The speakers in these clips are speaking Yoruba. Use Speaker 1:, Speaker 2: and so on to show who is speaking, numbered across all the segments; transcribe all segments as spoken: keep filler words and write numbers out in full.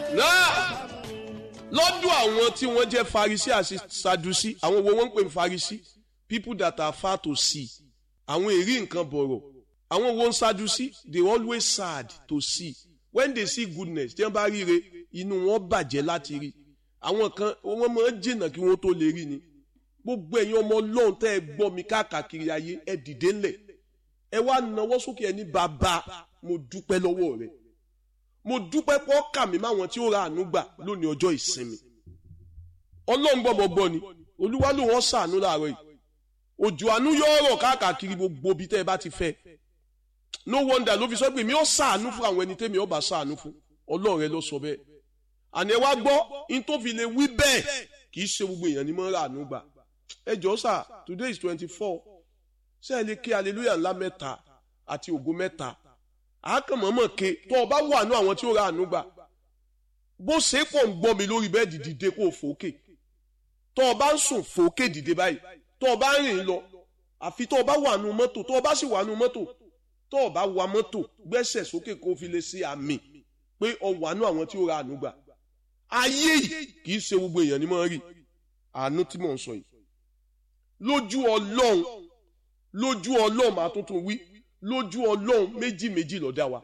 Speaker 1: náà lọ́dọ̀ àwọn tí wọ́n jẹ́ Farisi àti Sadusi, àwọn wo wọ́n ń pè ní Farisi, people that are far to see, àwọn èrí nǹkan bọ̀rọ̀. Àwọn wo ń Sadusi, they always sad to see. When they see goodness, tí wọ́n bá ríre, inú wọn bàjẹ́ láti rí. Àwọn kan wọ́n máa ń jìnnà kí wọ́n tó lè rí ni. Gbogbo ẹ̀yin ọmọ Ọlọ́run tẹ́ ẹ gbọ́ mi káàkiri ayé, ẹ dìde ńlẹ̀. Ẹ wá nawọ́ sókè ẹ ní bàbá, mo dúpẹ́ lọ́wọ́ rẹ. Mo dúpẹ́ pọ́ kà mí máwọn tí ó ra àánú gbà lónìí ọjọ́ ìsinmi. Ọlọ́run gbọ́mọgbọ́ ni, Olúwa ló wọ́n ṣàánú láàárọ̀ yìí. Òjò àánú yóò rọ̀ káàkiri gbogbo ibi tẹ́ ẹ bá ti fẹ́. No wonder ló fi sọ pé mi ó ṣàánú fún àwọn ẹni tẹ́mi ó bá ṣàánú fún. Ọlọ́run rẹ ló sọ bẹ́ẹ̀. Àní ẹ wá gbọ́, in tó fi lè wí bẹ́ẹ̀ kì í ṣe gbogbo èèyàn ní mọ́ ra àánú gbà. Ẹ jọ̀ọ́ sà, today is twenty-four. Ṣé ẹ lè ké hallelujah ńlá mẹ́ta àti ògo mẹ́ta? Àákànmọ́mọ́ ké tó o bá wà ní àwọn tí ó ra àánú gbà. Bó ṣe pọ̀ ń gbọ́ mi lórí bẹ́ẹ̀dì dìde kó o fòókè. Tó o bá ń sùn fòókè dìde báyìí. Tó o bá ń rìn lọ. Àfi tó o bá wà nù mọ́tò. Tó o bá sì wà nù mọ́tò. Tó o bá wa mọ́tò gbẹ́sẹ̀ sókè kó o fi lè ṣe àmì pé o wà nù àwọn tí ó ra àánú gbà. Ayé yìí kì í ṣe gbogbo èèyàn ní mọ́ rí àánú tí mò ń sọ yìí. Lójú Ọlọ́run, lójú Ọlọ́run máa tuntun wí, lójú Ọlọ́run méjì méjì ló dá wa.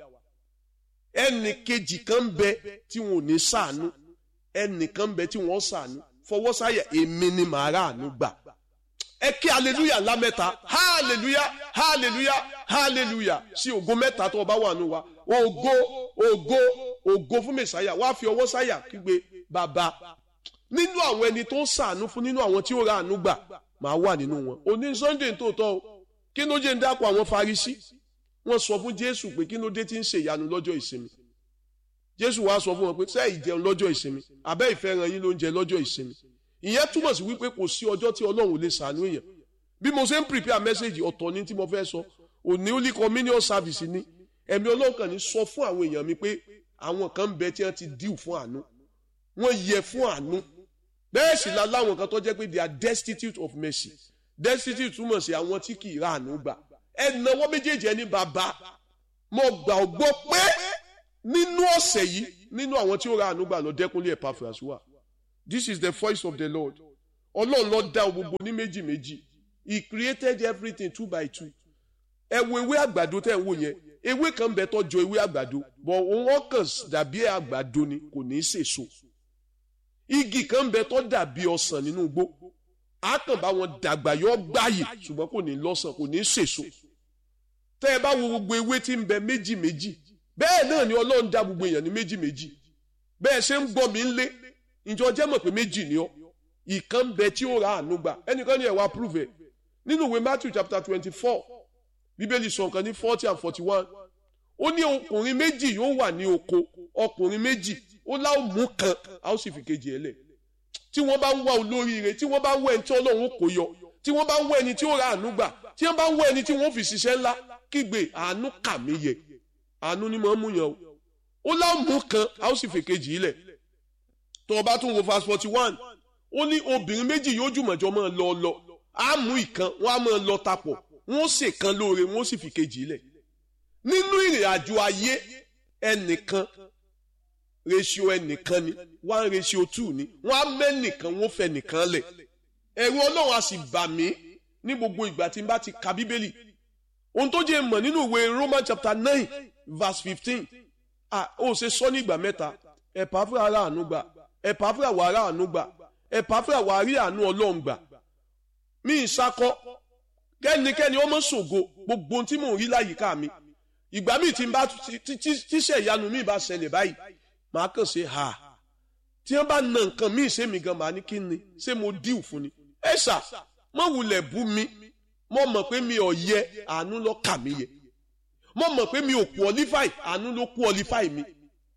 Speaker 1: Ẹnì kejì kan ń bẹ tí wọn ò ní ṣàánú, ẹnì kan ń bẹ tí wọ́n ṣàánú. Fọwọ́ sáyà, èmi ni màá rà àánú gbà. Ẹ kí hallelujah ńlá mẹ́ta, hallelujah, hallelujah, hallelujah sí ògo mẹ́ta tó o bá wà nù wa. Ògo, ògo, ògo fún Mèsáyà, wá fi ọwọ́ sáyà kígbe bàbá. Nínú àwọn ẹni tó ń ṣàánú fún, nínú àwọn tí ó ra àánú gbà, màá wà nínú wọn. Òní Sunday tó tọ́ o, kí ló jẹ́ ń dápọ̀ àwọn Farisi? Wọ́n sọ fún Jésù pé kí ló dé tí ń ṣe ìyanu lọ́jọ́ ìsinmi. Jésù wá sọ fún wọn pé ṣé ìjẹun lọ́jọ́ ìsinmi, àbẹ́ ìfẹ́ràn yín ló ń jẹ lọ́jọ́ ìsinmi. Ìyẹn túmọ̀ sí wípé kò sí ọjọ́ tí Ọlọ́run lè ṣàánú èèyàn. Bí mo ṣe ń prepare message ọ̀tọ̀ ní tí mo fẹ́ sọ, òní Holy Communion service ni ẹ̀mí Ọlọ́run kàn ní sọ fún àwọn èèyàn mi pé àwọn kan ń bẹ tí wọ́n ti díù fún àánú. Wọ́n yẹ fún àánú. Bẹ́ẹ̀ sì la láwọn kan tó jẹ́ pé they are destitute of mercy. Destitute túmọ̀ sí àwọn tí kì í ra àánú gbà. Ẹnáwó méjèèjì ẹni bàbá, mo gbà ọ́ gbọ́ pé nínú ọ̀sẹ̀ yìí, nínú àwọn tí ó ra àánú gbà lọ Dẹ́kunlé Epaphras wà. This is the voice of the Lord. Ọlọ́run ló dá gbogbo ní méjì méjì. He created everything two by two. Ẹ wo ewé àgbàdo tẹ́ ń wò yẹn. Ewé kan bẹ tó jọ ewé àgbàdo, but wọ́n kàn dàbí àgbàdo ni, kò ní í sèso. Igi kan bẹ tó dàbí ọsàn nínú igbó. A kàn bá wọn dàgbà yọ gbáyè, ṣùgbọ́n kò ní lọ́sàn, kò ní í sèso. Tẹ́ ẹ bá wo gbogbo ewé tí ń bẹ méjì méjì, bẹ́ẹ̀ náà ni Ọlọ́run dá gbogbo èèyàn ní méjì méjì. Bẹ́ẹ̀ ṣe ń gbọ́ mi ń lé, ìjọ jẹ́ mọ̀ pé méjì ni ọ́. Ìkan bẹ tí ó ra àánú gbà. Ẹnìkan ni ẹ̀ wá prove ẹ̀. Nínú ìwé Matthew chapter twenty-four, Bíbélì sọ nǹkan ní forty and forty-one. Ó ní ọkùnrin méjì yóò wà ní oko, ọkùnrin méjì, ó láò mú kan, a ó sì fi kejì ẹ̀ lẹ̀. Tí wọ́n bá ń wá olóríire, tí wọ́n bá ń wá ẹni tí Ọlọ́run kò yọ, tí wọ́n bá ń wá ẹni tí ó ra àánú gbà, tí wọ́n bá ń wá ẹni tí wọ́n fi ṣiṣẹ́ ńlá, kígbe àánú kà mí yẹ. Àánú ni mo ń mú yàn o. Ó láò mú kan, a ó sì fi kejì lẹ̀. Tó o bá tún wo verse forty-one, ó ní obìnrin méjì yóò jùmọ̀jọ́ máa lọ lọ. Á mú ìkan, wọ́n á máa lọ tapọ̀. Wọ́n ṣe kan lóore, wọ́n sì fi kejì lẹ̀. Nínú ìrìn àjò ayé, ẹnìkan ratio ẹnìkan ni, one ratio two ni. Wọ́n á mẹ́nìkan, wọ́n fẹ́ nìkan lẹ̀. Ẹ̀rù Ọlọ́run á sì bà mí ní gbogbo ìgbà tí n bá ti ka Bíbélì. Ohun tó jẹ́ mọ̀ nínú ìwé Romans chapter nine verse fifteen. Ah, ó ṣe sọ ní ìgbà mẹ́ta. Epaphras ra àánú gbà. Epaphras wà ra àánú gbà. Epaphras wà rí àánú Ọlọ́run gbà. Mi ń sakọ. Kẹ́nikẹ́ni ọmọ ṣògo gbogbo tí mò ń rí láyìíká mi. Ìgbà míì tí n bá tíṣẹ̀ ìyanu mi bá ṣẹlẹ̀ báyìí, màá kàn ṣe ha. Tí wọ́n bá na nǹkan míì ṣe mi gan, màá ní kí ni? Ṣé mo díù fún ni? Ẹ ṣá, mọ̀ wulẹ̀ bú mi. Mo mọ̀ pé mi ò yẹ, àánú ló kà mí yẹ. Mo mọ̀ pé mi ò qualify, àánú ló qualify mi.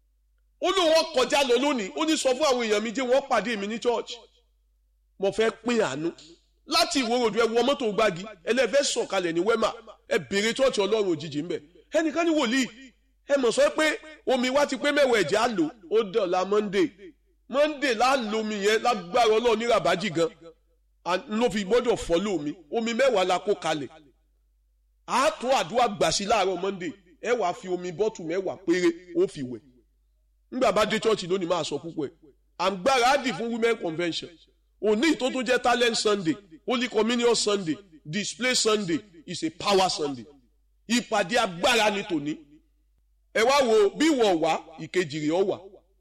Speaker 1: Ó lóun wọ́n kọjá lọ lónìí, ó ní sọ fún àwọn èèyàn mi jẹ́ wọ́n pàdé mi ní church. Mo fẹ́ pín àánú. Láti ìwòròdú ẹ wọ mọ́tò gbági, ẹlẹ́fẹ́ sọ̀kalẹ̀ ní wẹ́mà, ẹ bèrè church Ọlọ́run òjijì ńbẹ̀. Ẹnìkan ní wòlíì, ẹ mọ̀ sọ pé omi wa ti pé mẹ́wàá ẹ̀jẹ̀ á lò, ó dọ̀la Monday. Monday láàlò omi yẹn lágbára Ọlọ́run ní ràbájì gan. Ló fi gbọ́dọ̀ fọ́lọ́ omi, omi mẹ́wàá la kó kalẹ̀. A tún àdúrà gbà sí láàárọ̀ Monday, ẹ wàá fi omi bọ́tù mẹ́wàá péré ó fi wẹ̀. nígbà bá dé church lónìí máa sọ púpọ̀ ẹ̀ à ń gbáradì fún women convention òní tó tó jẹ́ talent Sunday Holy Communion Sunday display Sunday is a power Sunday ìpàdé agbára ni tòní ẹ wá wo bí wọ́n wá ìkejì rẹ̀ ọ wà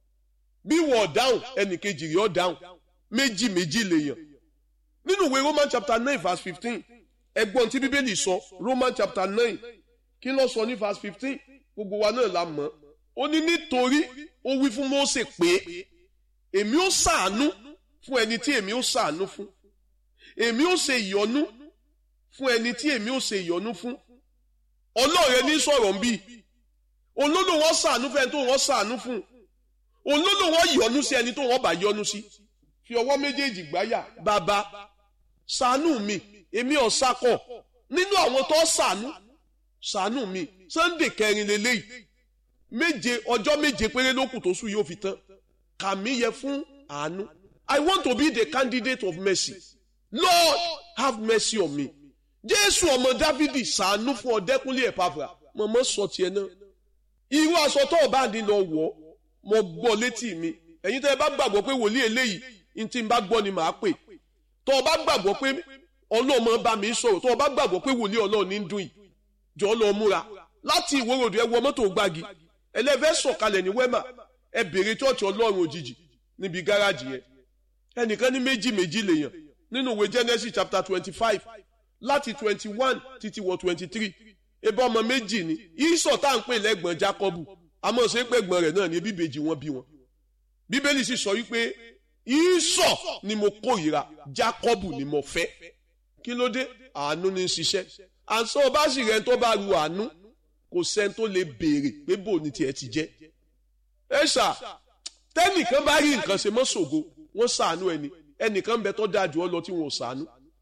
Speaker 1: bí wọ́n dáhùn ẹnì kejì rẹ̀ ọ dáhùn méjì méjì lèèyàn nínú ìwé Roman chapter nine verse fifteen ẹgbọ́n tí bíbélì sọ Roman chapter nine kí ló sọ ní verse fifteen gbogbo wa náà la mọ̀ ó ní nítorí ó wí fún Mósè pé èmi ó ṣàánú fún ẹni tí èmi ó ṣàánú fún èmi ó ṣe ìyọ́nú fún ẹni tí èmi ó ṣe ìyọ́nú fún ọlọ́ọ̀rẹ́ ní sọ̀rọ̀ ń bí olódò wọn ṣàánú fún ẹni tó wọn ṣàánú fún olódò wọn yọ́nú sí ẹni tó wọn bá yọ́nú sí fi ọwọ́ méjèèjì gbáyà bàbá ṣàánú mi èmi ò sákọ̀ nínú àwọn tó ṣàánú ṣàánú mi Sunday kẹrin lélẹ́yìí méje ọjọ́ méje péré lókù tó sùn yóò fi tán kàmí yẹ fún àánú. I want to be the candidate of mercy. Lord, have mercy on me. Jésù ọmọ Dávidi ṣàánú fún Ọdẹ́kúnlé Ẹ̀pàfùrà mọ̀mọ́ sọ tiẹ̀ náà. Irú aṣọ tó o bá ní lọ wọ̀ mo gbọ́ létí mi. Ẹ̀yin tẹ́ ẹ bá gbàgbọ́ pé wòlíì eléyìí ní tí n bá gbọ́ ni màá pè. Tó o bá gbàgbọ́ pé Ọlọ́run bá mi sọ̀rọ̀ tó o bá gbàgbọ́ pé wòlíì Ọlọ́run ní dùn yìí jọ lọ múra láti ìwòròdú ẹ wọ mọ́tò gbági ẹlẹ́fẹ́ sọ̀kalẹ̀ ní wẹ́mà ẹ bèrè chọ́ọ̀chì Ọlọ́run òjijì níbi gáràjì yẹn ẹnìkan ní méjì méjì lèèyàn nínú ìwé Genesis chapter twenty five láti twenty one títí wọ twenty three ebe ọmọ méjì ni Ísọ̀ tá à ń pè lẹ́gbọ̀n Jákọ́bù àmọ́ ṣe pé ẹ̀gbọ́n rẹ̀ náà ní bíbejì wọn bí wọn Bíbélì sì sọ wípé Ísọ̀ ni mo kórìíra Jákọ́bù ni mo fẹ́ kí ló dé àánú ní ṣiṣẹ́ àǹsọ́ bá sì rẹ̀ tó bá ru àánú kò sẹ́ni tó lè béèrè pé bò ní tiẹ̀ ti jẹ́ ẹ ṣá tẹ́nìkan bá rí nǹkan ṣe mọ́ ṣògo wọ́n ṣàánú ẹni ẹnìkan bẹ tó dáa jù ọ lọ tí wọ́n ṣàánú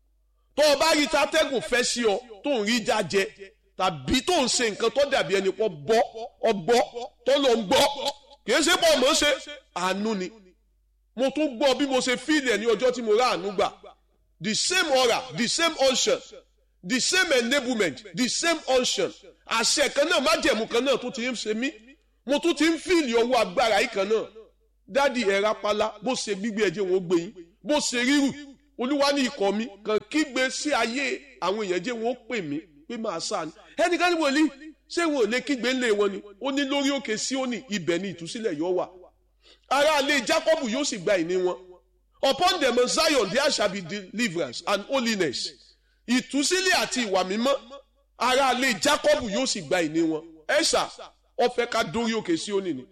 Speaker 1: tó o bá rí tatẹ́gùn fẹ́ sí ọ tó ń rí jájẹ tàbí tó ń ṣe nǹkan tó dàbí ẹni pọ̀ bọ́ ọgbọ́ tó lọ ń gbọ́ kìí ṣe pọ̀ mọ́ ṣe àánú ni mo tún gbọ́ bí mo ṣe fíìlì ẹ̀ ní ọjọ́ tí mo rà àánú gbà the same aura the same unction the same enablement the same unction àṣẹ kan náà májẹ̀mú kan náà tó ti ń ṣe mí mo tún ti ń fíìlì ọwọ́ agbára yìí kan náà dádì ẹ̀rá pálá bó ṣe gbígbé ẹ̀jẹ̀ wọn ó gbé yín bó ṣe rírù olúwa ní ikọ̀ mi kàn kígbe sí ayé àwọn èèyàn jẹ́ wọn ó pè mí pé máa ṣàánú ẹnìkan ní wòlíì ṣé wọn ò lè kígbe ńlẹ̀ wọn ni ó ní lórí òkè Síónì ibẹ̀ ni ìtúsílẹ̀ yóò wà ará ilé Jákọ́bù yóò sì gba ìní wọn upon them of Zion there shall be deliverance and holiness ìtúsílẹ̀ àti ìwà mímọ́ ará ilé Jákọ́bù yóò sì gba ìní wọn ẹ̀ṣà ó fẹ́ ká dórí òkè Síónì ni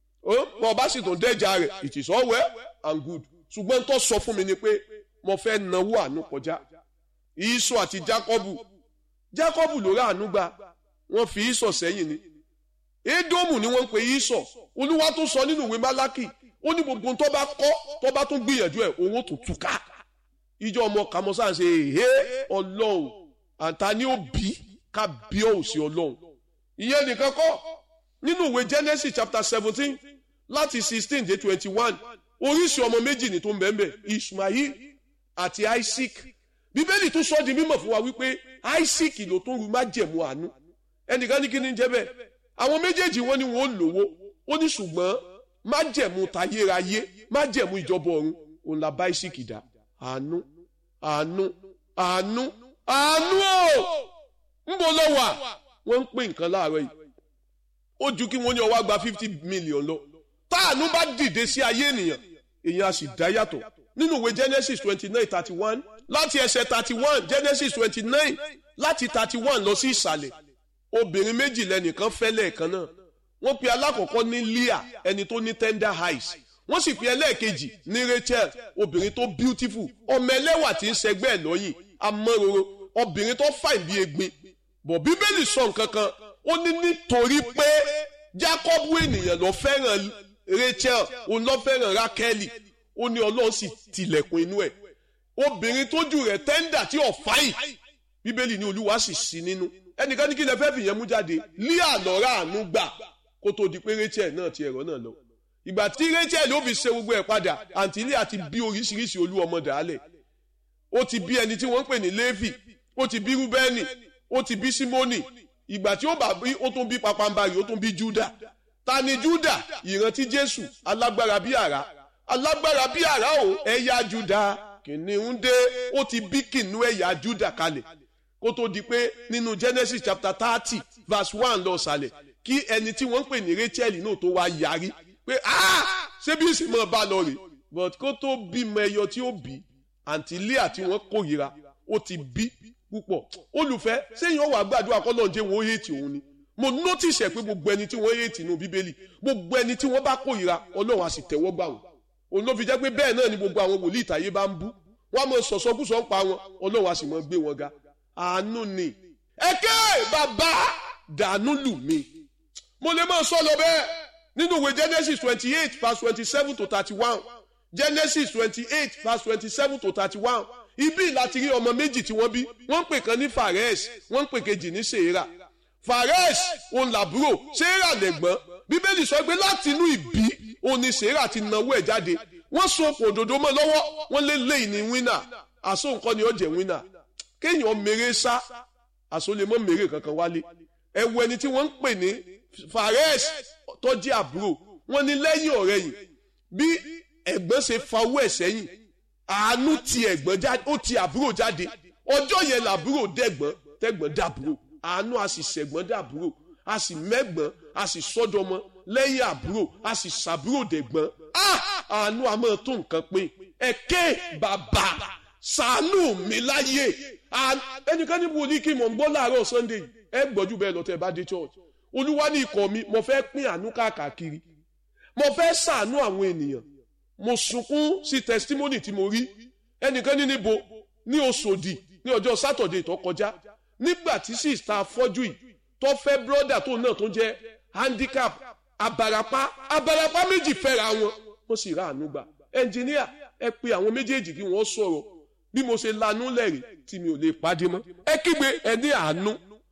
Speaker 1: bọ́ ọba sì tún dẹ́jà rẹ̀ it is all well and good ṣùgbọ́n tó sọ fún mi ni pé mo fẹ́ náwó àánú kọjá Ísọ̀ àti Jákọ́bù Jákọ́bù ló rà àánú gbà wọ́n fi Ísọ̀ sẹ́yìn ni Édómù ni wọ́n ń pe Ísọ̀ Olúwa tó sọ nínú ìwé Málákì ó ní gbogbo tó bá kọ́ tó bá tún gbìyànjú ẹ̀ òun ó tún túká ìjọ ọmọ kàmọ́sá ṣe èhé Ọlọ́run àǹtá ni ó bí ká bí ọ̀ sí Ọlọ́run ìyẹn nìkan kọ́ nínú ìwé Genesis chapter seventeen láti sixteen dé twenty one oríṣi ọmọ méjì ní tó ń bẹ́ẹ̀ Ishmael àti Isaac Bíbélì tó sọ di mímọ̀ fún wa wípé Isaac ló tó rú májẹ̀mú àánú ẹnìkan ní kí ni jẹ́ bẹ́ẹ̀ àwọn méjèèjì wọn ni wọn ò lówó ó ní ṣùgbọ́n májẹ̀mú tayérayé májẹ̀mú ìjọba ọ̀run òun la bá Isaac dá àánú àánú àánú àánú ò ń bọ̀ lọ wà wọ́n ń pè nǹkan láàárọ̀ yìí ó ju kí wọ́n ní ọwọ́ gba fifty million lọ táànú bá dìde sí ayé ènìyàn èèyàn á sì dá yàtọ̀ nínú ìwé Genesis twenty nine thirty one láti ẹsẹ̀ thirty one Genesis twenty nine láti thirty one lọ sí ìsàlẹ̀ obìnrin méjì lẹ́nìkan fẹ́ lẹ́ẹ̀kan náà wọ́n pe alákọ̀ọ́kọ́ ní Leah ẹni tó ní tender eyes wọ́n sì pe ẹlẹ́ẹ̀kejì ní Rachel obìnrin tó beautiful ọmọ ẹlẹ́wà tí ń ṣẹgbẹ́ ẹ̀ lọ́yìn amọ́roro obìnrin tó fine bí egbin bọ̀ Bíbélì sọ nǹkan kan ó ní nítorí pé Jákọ́bù ènìyàn ló fẹ́ràn Rachel òun ló fẹ́ràn Rákẹ́lì ó ní Ọlọ́run sì tilẹ̀kùn inú ẹ̀ obìnrin tójú rẹ̀ tẹ́ndà tí ò fáyìn Bíbélì ní Olúwa sì sí nínú ẹnìkan ní kí lè fẹ́ fìyẹn mú jáde Leah lọ́ra àánú gbà kó tó di pé Rachel náà ti ẹ̀rọ náà lọ ìgbà tí Rachel ó fi ṣe gbogbo ẹ̀ padà àǹtí Leah ti bí oríṣiríṣi olú ọmọ dàálẹ̀ ó ti bí ẹni tí wọ́n ń pè ní Léfì ó ti bí Rúbẹ́nì ó ti bí Símónì ìgbà tí ó bá bí ó tún bí papambarì ó tún bí Júdà ta ni Júdà ìrántí Jésù alágbára bí àrá alágbára bí àrá o ẹ̀yà Júdà kìnìún dé ó ti bí kìnìún ẹ̀yà Júdà kalẹ̀ kó tó di pé nínú Genesis chapter thirty verse one lọ sàlẹ̀ kí ẹni tí wọ́n ń pè ní Rachel náà tó wá yarí pé ah ṣé bí ìsìn mọ́ bá lọ rè but kó tó bímọ ẹyọ tí ó bí àǹtí Líà tí wọ́n kórìíra ó ti bí púpọ̀ olùfẹ́ sẹ́yìn ọ̀wà gbàdúrà kọ́ lọ́njẹ́ wọn ó yéètì òun ni mo notice ẹ̀ pé gbogbo ẹni tí wọ́n yéètì nínú Bíbélì gbogbo ẹni tí wọ́n bá kórìíra Ọlọ́run á sì tẹ́wọ́ gbà wọ́n òun ló fi jẹ́ pé bẹ́ẹ̀ náà ni gbogbo àwọn wòlíì ìtàyé bá ń bú wọ́n á mọ sọ̀sọ́kùsọ̀ ń pa wọn Ọlọ́run á sì mọ gbé wọn ga àánú ni ẹ̀kẹ́ bàbá dànù lù mí mo lè máa sọ lọ bẹ́ẹ̀ nínú ìwé Genesis twenty eight verse twenty seven to thirty one Genesis twenty eight verse twenty seven to thirty one ibi láti rí ọmọ méjì tí wọ́n bí wọ́n ń pè kan ní Fares wọ́n ń pè kejì ní Serah Fares òun làbúrò Serah lẹ̀gbọ́n Bíbélì sọ pé láti inú ìbí òun ni Serah ti nawó ẹ̀ jáde wọ́n so okùn òdòdó mọ́ lọ́wọ́ wọ́n lé léyìn ní wínà àsó nǹkan ni ó jẹ́ wínà kéèyàn mèrè sá àsó lè mọ́ mèrè kankan wálé ẹ̀wù ẹni tí wọ́n ń pè ní Fares tó jẹ́ àbúrò wọ́n ní lẹ́yìn ọ̀rẹ́yìn bí ẹ̀gbọ́n ṣe fa owó ẹ̀ sẹ́yìn àánú ti ẹ̀gbọ́n jáde ó ti àbúrò jáde ọjọ́ yẹn làbúrò dẹ̀gbọ́n tẹ̀gbọ́n dàbúrò àánú a sì ṣẹ̀gbọ́n dàbúrò a sì mẹ́gbọ́n a sì sọ́dọ̀mọ́ lẹ́yìn àbúrò a sì ṣàbúrò dẹ̀gbọ́n àánú a máa tó nǹkan pín ẹ̀kẹ́ bàbá ṣàánú mi láyé ẹnìkan ní wòlíì kí mò ń gbọ́ láàárọ̀ Sunday ẹ gbọ́jú bẹ́ẹ̀ lọ tẹ́ bá dé church Olúwa ní ikọ̀ mi mo fẹ́ pín àánú káàkiri mo fẹ́ ṣàánú àwọn ènìyàn mo sunkún sí testimony tí mo rí ẹnìkan ní níbo ní Òṣòdì ní ọjọ́ Saturday tó kọjá nígbà tí sista afọ́jú yìí tó fẹ́ brother tó náà tó jẹ́ handicap abarapa abarapa méjì fẹ́ra wọn wọ́n sì ra àánú gbà engineer ẹ pe àwọn méjèèjì kí wọ́n sọ̀rọ̀ bí mo ṣe lanú lẹ́rìí tí mi ò lè pàdé mọ́ ẹ kígbe ẹ ní àánú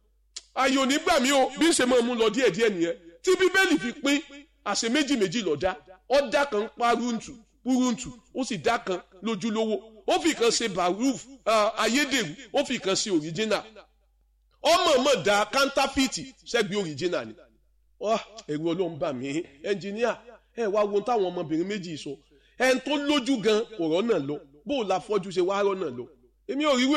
Speaker 1: ayò nígbà mi ò bí ń ṣe máa mú lọ díẹ̀díẹ̀ nìyẹn tí Bíbélì fi pín àṣẹ méjì méjì lọ́dá ọ̀dà kan párùntù púrùntù ó sì dá kan lójúlówó ó fi kan ṣe baruf ayédèrú ó fi kan ṣe original ọmọ mọ̀ dá counterfeit ṣẹ́gbẹ́ original ni ẹ̀rù Ọlọ́run bà mí ẹnjìníà ẹ wá wo táwọn ọmọbìnrin méjì sọ ẹn tó lójú gan ọ̀rọ̀ náà lọ bó o la fọ́jú ṣe wá rọ́ náà lọ èmi ò rí